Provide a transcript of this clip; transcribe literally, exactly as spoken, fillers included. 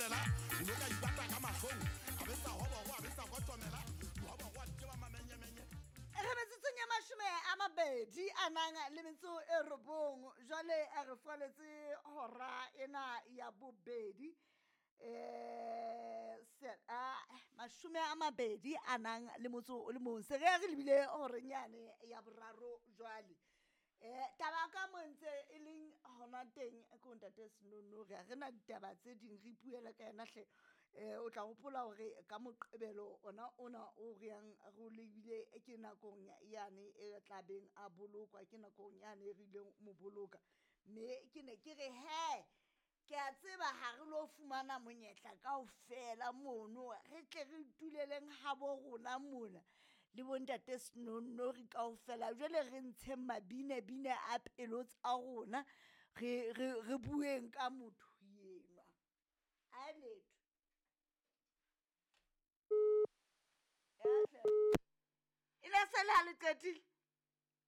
tsomela no ka ipata ka mafong a be sa hoba go a be sa go tsomela wa ba go tsewa mamenyemenye re metsetsong ya mashome a mabedi a nang le metso e robong jwale a re faletse hora ena ya bobedi eh se a mashome a mabedi a nang le motso o le mong se re re lebile horenyane ya boraro jwale eh taba ka montse e leng hona teng ko ntate Senono re re na ditaba tse ding re ipuela ka yena hle eh o tla hopola hore ka moqebelo ona ona o re yang go lebile ke nakong yane e tla beng a bolokwa ke nakong yane re ile mo boloka me ke ne ke re he ke a tseba ha re lo fumana monyetla kaofela mono re tle re tuleleng ha bo rona mona le bontate Senono re kaofela jwale re ntsheng mabine bine a pelo tsa rona re re re bueng ka motho yenwa a letho ya hle ile sala le qetile